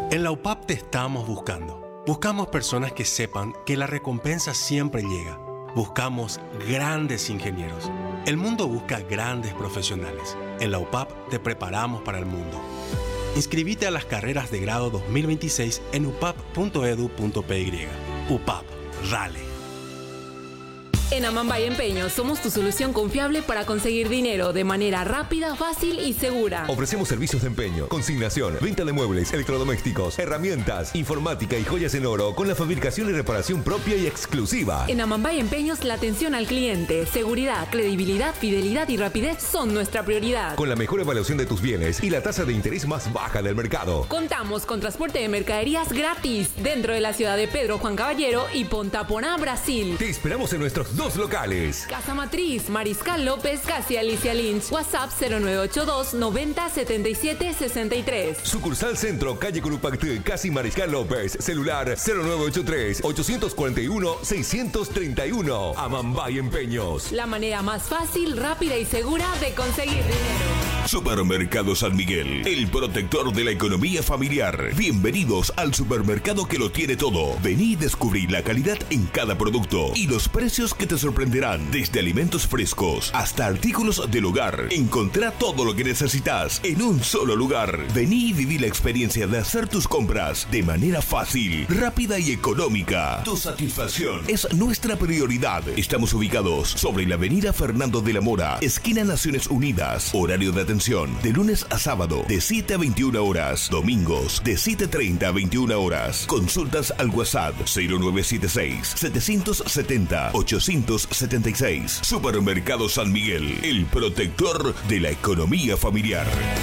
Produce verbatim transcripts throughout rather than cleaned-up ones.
En la U P A P te estamos buscando. Buscamos personas que sepan que la recompensa siempre llega. Buscamos grandes ingenieros. El mundo busca grandes profesionales. En la U P A P te preparamos para el mundo. Inscribite a las carreras de grado dos mil veintiséis en u p a p punto e d u punto p y. U P A P, dale. En Amambay Empeños somos tu solución confiable para conseguir dinero de manera rápida, fácil y segura. Ofrecemos servicios de empeño, consignación, venta de muebles, electrodomésticos, herramientas, informática y joyas en oro con la fabricación y reparación propia y exclusiva. En Amambay Empeños la atención al cliente, seguridad, credibilidad, fidelidad y rapidez son nuestra prioridad. Con la mejor evaluación de tus bienes y la tasa de interés más baja del mercado. Contamos con transporte de mercaderías gratis dentro de la ciudad de Pedro Juan Caballero y Ponta-Poná, Brasil. Te esperamos en nuestros dos locales. Casa Matriz, Mariscal López, casi Alicia Lynch. WhatsApp cero nueve ocho dos noventa setenta y siete sesenta y tres. Sucursal Centro, calle Curupactí, casi Mariscal López. Celular cero nueve ocho tres ocho cuatro uno seis tres uno. Amambay Empeños. La manera más fácil, rápida y segura de conseguir dinero. Supermercado San Miguel, el protector de la economía familiar. Bienvenidos al supermercado que lo tiene todo. Vení y descubrí la calidad en cada producto y los precios que te sorprenderán. Desde alimentos frescos hasta artículos del hogar. Encontrá todo lo que necesitas en un solo lugar. Vení y viví la experiencia de hacer tus compras de manera fácil, rápida y económica. Tu satisfacción es nuestra prioridad. Estamos ubicados sobre la avenida Fernando de la Mora, esquina Naciones Unidas. Horario de atención de lunes a sábado de siete a veintiuna horas, domingos de siete treinta a veintiuna horas. Consultas al WhatsApp cero nueve siete seis siete siete cero ocho siete seis. Supermercado San Miguel, el protector de la economia familiar.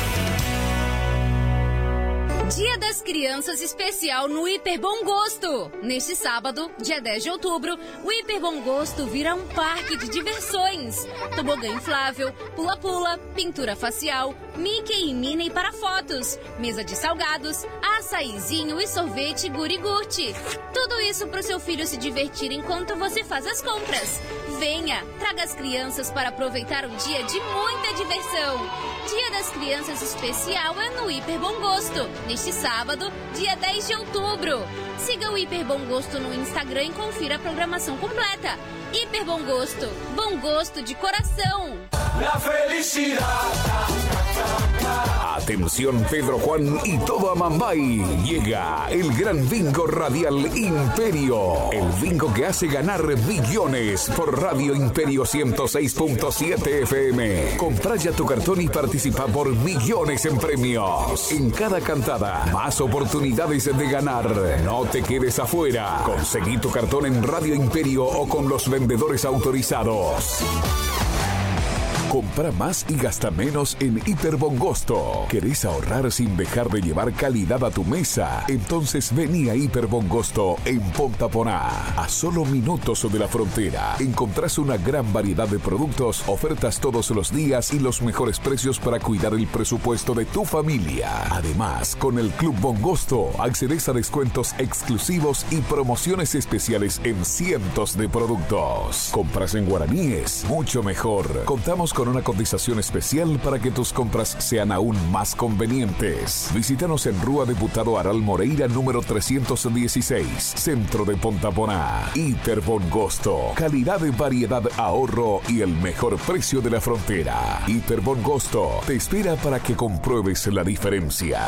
Dia das Crianças especial no Hiper Bom Gosto. Neste sábado, dia dez de outubro, o Hiper Bom Gosto vira um parque de diversões. Tobogã inflável, pula-pula, pintura facial, Mickey e Minnie para fotos, mesa de salgados, açaizinho e sorvete guri-gurte. Tudo isso para o seu filho se divertir enquanto você faz as compras. Venha, traga as crianças para aproveitar um dia de muita diversão. Dia das Crianças especial é no Hiper Bom Gosto, neste sábado, dia dez de outubro. Siga o Hiper Bom Gosto no Instagram e confira a programação completa. Hiper Bom Gosto, bom gosto de coração. La felicidad. Atención Pedro Juan y todo Amambay. Llega el gran bingo radial Imperio. El bingo que hace ganar millones por Radio Imperio ciento seis punto siete F M. Compra ya tu cartón y participa por millones en premios. En cada cantada, más oportunidades de ganar. No te quedes afuera. Conseguí tu cartón en Radio Imperio o con los vendedores autorizados. Compra más y gasta menos en Hiper Bongosto. ¿Querés ahorrar sin dejar de llevar calidad a tu mesa? Entonces vení a Hiper Bongosto en Ponta-Poná. A solo minutos de la frontera. Encontrás una gran variedad de productos, ofertas todos los días y los mejores precios para cuidar el presupuesto de tu familia. Además, con el Club Bongosto accedes a descuentos exclusivos y promociones especiales en cientos de productos. Compras en guaraníes, mucho mejor. Contamos con una cotización especial para que tus compras sean aún más convenientes. Visítanos en Rúa Diputado Aral Moreira número trescientos dieciséis, centro de Ponta-Poná. Hiper Bongosto, calidad, variedad, ahorro y el mejor precio de la frontera. Hiper Bongosto te espera para que compruebes la diferencia.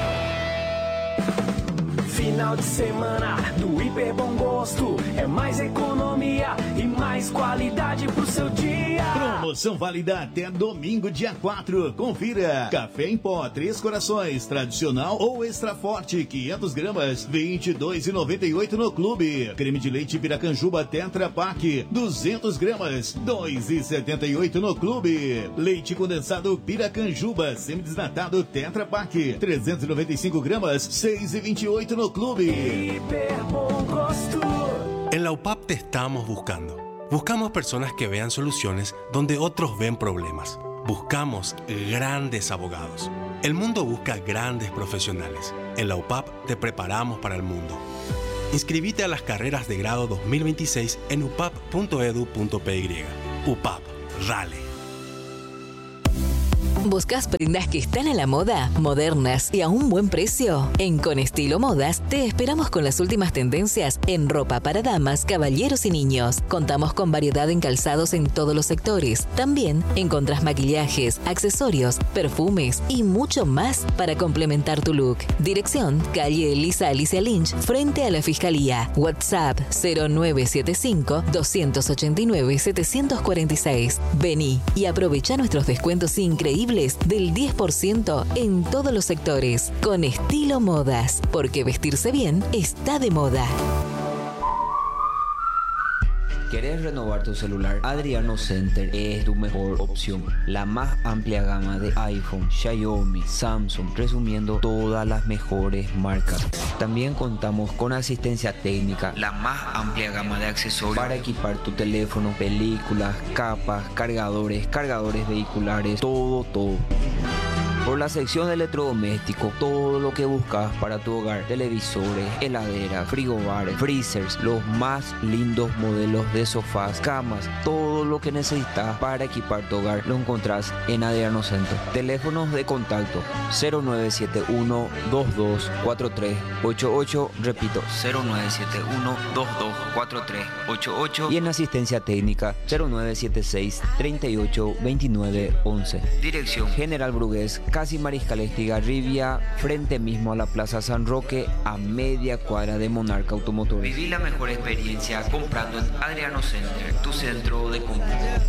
Final de semana do Hiper Bom Gosto é mais economia e mais qualidade pro seu dia. Promoção válida até domingo, dia quatro. Confira. Café em pó, Três Corações, tradicional ou extra forte, quinhentas gramas, vinte e dois reais e noventa e oito centavos no clube. Creme de leite Piracanjuba Tetra Pak, duzentas gramas, dois reais e setenta e oito centavos no clube. Leite condensado Piracanjuba semidesnatado Tetra Pak, trezentas e noventa e cinco gramas, seis reais e vinte e oito centavos no clube. Hiper Bom Gosto. En la U P A P te estamos buscando. Buscamos personas que vean soluciones donde otros ven problemas. Buscamos grandes abogados. El mundo busca grandes profesionales. En la U P A P te preparamos para el mundo. Inscribite a las carreras de grado dos mil veintiséis en u p a p punto e d u punto p y. U P A P, dale. ¿Buscas prendas que están a la moda, modernas y a un buen precio? En Con Estilo Modas te esperamos con las últimas tendencias en ropa para damas, caballeros y niños. Contamos con variedad en calzados en todos los sectores. También encontrás maquillajes, accesorios, perfumes y mucho más para complementar tu look. Dirección: calle Elisa Alicia Lynch, frente a la Fiscalía. WhatsApp cero nueve siete cinco, dos ocho nueve, siete cuatro seis. Vení y aprovecha nuestros descuentos increíbles del diez por ciento en todos los sectores. Con Estilo Modas, porque vestirse bien está de moda. ¿Querés renovar tu celular? Adriano Center es tu mejor opción. La más amplia gama de iPhone, Xiaomi, Samsung, resumiendo todas las mejores marcas. También contamos con asistencia técnica, la más amplia gama de accesorios para equipar tu teléfono, películas, capas, cargadores, cargadores vehiculares, todo, todo. Por la sección de electrodomésticos, todo lo que buscas para tu hogar: televisores, heladeras, frigobares, freezers, los más lindos modelos de sofás, camas, todo lo que necesitas para equipar tu hogar lo encontrás en Adriano Center. Teléfonos de contacto: cero nueve siete uno, dos dos cuatro tres ocho ocho, repito, cero nueve siete uno, dos dos cuatro tres ocho ocho, y en asistencia técnica cero nueve siete seis, treinta y ocho, veintinueve, once. Dirección: General Brugués, casi Mariscal Estigarribia, frente mismo a la Plaza San Roque, a media cuadra de Monarca Automotor. Viví la mejor experiencia comprando en Adriano Center, tu centro de compra.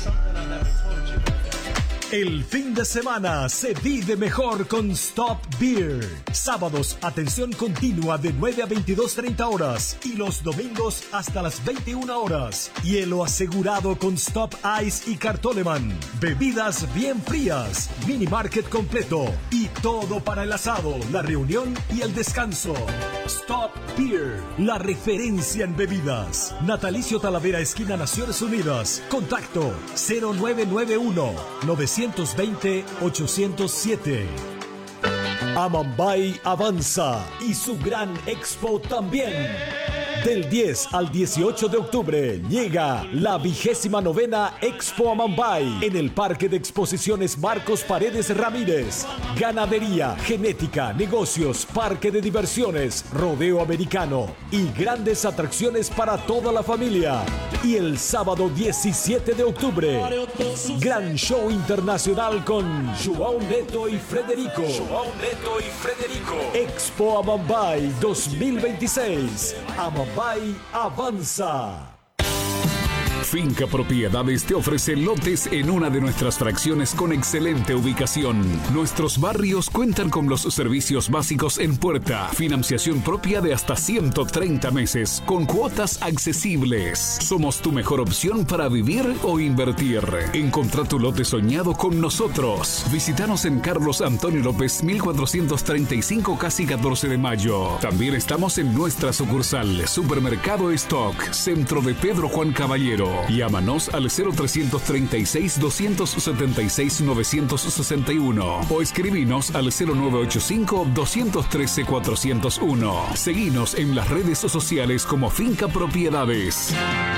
El fin de semana se vive mejor con Stop Beer. Sábados, atención continua de nueve a veintidós treinta horas y los domingos hasta las veintiuna horas. Hielo asegurado con Stop Ice y Cartoleman. Bebidas bien frías, mini market completo y todo para el asado, la reunión y el descanso. Stop Beer, la referencia en bebidas. Natalicio Talavera, esquina Naciones Unidas. Contacto cero nueve nueve uno, nueve dos cero, ocho cero siete. Amambay avanza y su gran expo también. Del diez al dieciocho de octubre llega la vigésima novena Expo Amambay en el Parque de Exposiciones Marcos Paredes Ramírez. Ganadería, genética, negocios, parque de diversiones, rodeo americano y grandes atracciones para toda la familia. Y el sábado diecisiete de octubre, gran show internacional con João Neto y Frederico. João Neto y Frederico. Expo Amambay dos mil veintiséis. Amambay avanza. Finca Propiedades te ofrece lotes en una de nuestras fracciones con excelente ubicación. Nuestros barrios cuentan con los servicios básicos en puerta, financiación propia de hasta ciento treinta meses, con cuotas accesibles. Somos tu mejor opción para vivir o invertir. Encontrá tu lote soñado con nosotros. Visítanos en Carlos Antonio López, mil cuatrocientos treinta y cinco, casi catorce de mayo. También estamos en nuestra sucursal, Supermercado Stock, centro de Pedro Juan Caballero. Llámanos al cero trescientos treinta y seis, doscientos setenta y seis, novecientos sesenta y uno o escribinos al cero nueve ocho cinco, doscientos trece, cuatrocientos uno. Seguinos en las redes sociales como Finca Propiedades.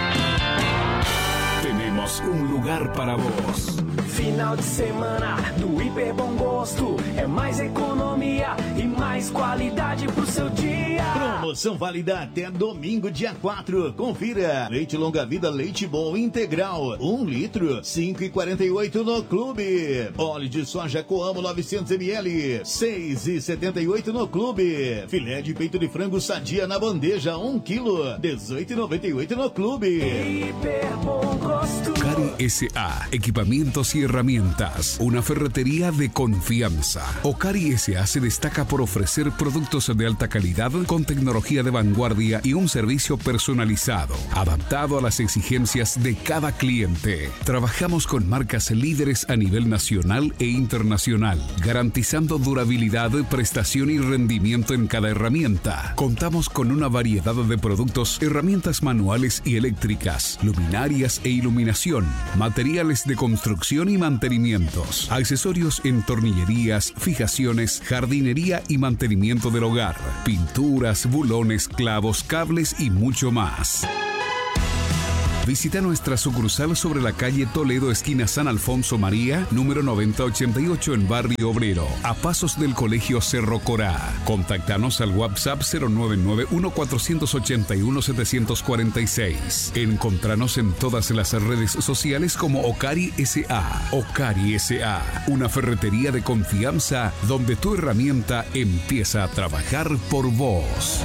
Tenemos un lugar para vos. Final de semana do Hiper Bom Gosto é mais economia e mais qualidade pro seu dia. Promoção válida até domingo, dia quatro. Confira. Leite longa vida, leite bom integral, um litro, cinco e quarenta e oito no clube. Óleo de soja Coamo novecentos mililitros, seis e setenta e oito no clube. Filé de peito de frango Sadia na bandeja, um quilo, dezoito e noventa e oito no clube. Hiper Bom Gosto. Cari S A, equipamientos y herramientas, una ferretería de confianza. Ocari S A se destaca por ofrecer productos de alta calidad con tecnología de vanguardia y un servicio personalizado, adaptado a las exigencias de cada cliente. Trabajamos con marcas líderes a nivel nacional e internacional, garantizando durabilidad, prestación y rendimiento en cada herramienta. Contamos con una variedad de productos, herramientas manuales y eléctricas, luminarias e iluminación, materiales de construcción y mantenimientos, accesorios en tornillerías, fijaciones, jardinería y mantenimiento del hogar, pinturas, bulones, clavos, cables y mucho más. Visita nuestra sucursal sobre la calle Toledo, esquina San Alfonso María, número noventa ochenta y ocho en Barrio Obrero, a pasos del Colegio Cerro Corá. Contáctanos al WhatsApp cero nueve nueve uno cuatro ocho uno siete cuatro seis. Encontranos en todas las redes sociales como Ocari S A. Ocari S A, una ferretería de confianza donde tu herramienta empieza a trabajar por vos.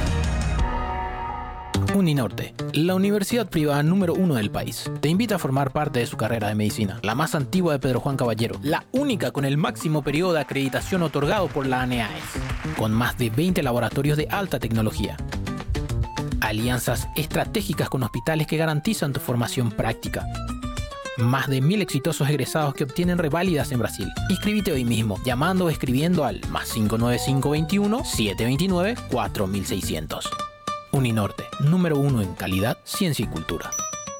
Uninorte, la universidad privada número uno del país, te invita a formar parte de su carrera de medicina, la más antigua de Pedro Juan Caballero, la única con el máximo periodo de acreditación otorgado por la ANEAES, con más de veinte laboratorios de alta tecnología. Alianzas estratégicas con hospitales que garantizan tu formación práctica. Más de mil exitosos egresados que obtienen reválidas en Brasil. Inscríbete hoy mismo, llamando o escribiendo al más cinco nueve cinco veintiuno setecientos veintinueve cuatro mil seiscientos. Uninorte, número uno en calidad, ciencia y cultura.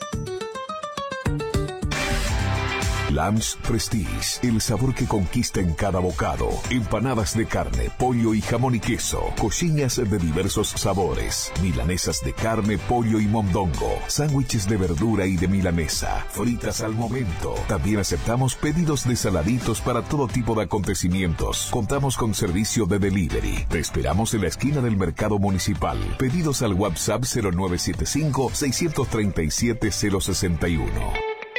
Lams Prestige, el sabor que conquista en cada bocado. Empanadas de carne, pollo y jamón y queso. Coxinhas de diversos sabores. Milanesas de carne, pollo y mondongo. Sándwiches de verdura y de milanesa. Fritas al momento. También aceptamos pedidos de saladitos para todo tipo de acontecimientos. Contamos con servicio de delivery. Te esperamos en la esquina del Mercado Municipal. Pedidos al WhatsApp cero nueve siete cinco seis tres siete cero seis uno.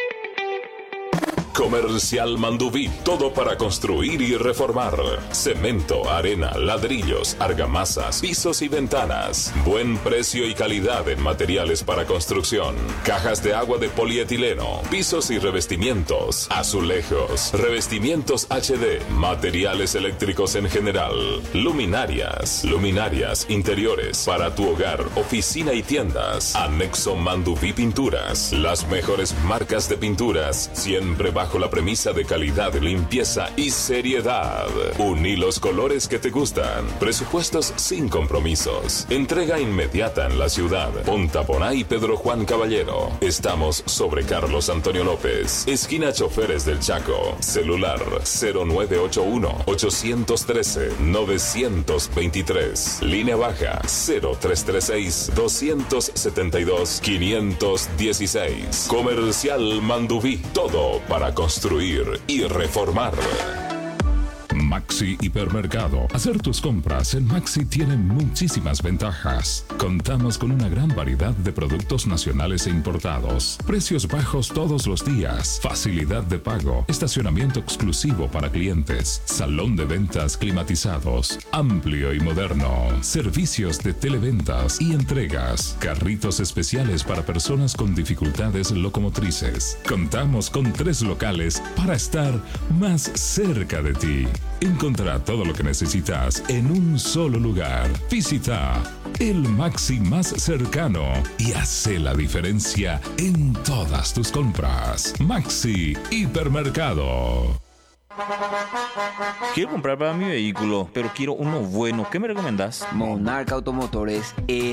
Comercial Mandubí, todo para construir y reformar. Cemento, arena, ladrillos, argamasas, pisos y ventanas. Buen precio y calidad en materiales para construcción. Cajas de agua de polietileno, pisos y revestimientos, azulejos, revestimientos H D, materiales eléctricos en general, luminarias, luminarias interiores para tu hogar, oficina y tiendas. Anexo Mandubí Pinturas, las mejores marcas de pinturas, siempre bajo la premisa de calidad, limpieza y seriedad. Uní los colores que te gustan. Presupuestos sin compromisos. Entrega inmediata en la ciudad. Pontaponá y Pedro Juan Caballero. Estamos sobre Carlos Antonio López, esquina Choferes del Chaco. Celular cero nueve ocho uno ocho uno tres nueve dos tres. Línea baja cero tres tres seis dos siete dos cinco uno seis. Comercial Mandubí, todo para construir y reformar. Maxi Hipermercado. Hacer tus compras en Maxi tiene muchísimas ventajas. Contamos con una gran variedad de productos nacionales e importados. Precios bajos todos los días. Facilidad de pago. Estacionamiento exclusivo para clientes. Salón de ventas climatizados. Amplio y moderno. Servicios de televentas y entregas. Carritos especiales para personas con dificultades locomotrices. Contamos con tres locales para estar más cerca de ti. Encontrá todo lo que necesitas en un solo lugar. Visita el Maxi más cercano y hace la diferencia en todas tus compras. Maxi Hipermercado. Quiero comprar para mi vehículo, pero quiero uno bueno. ¿Qué me recomendás? Monarca Automotores es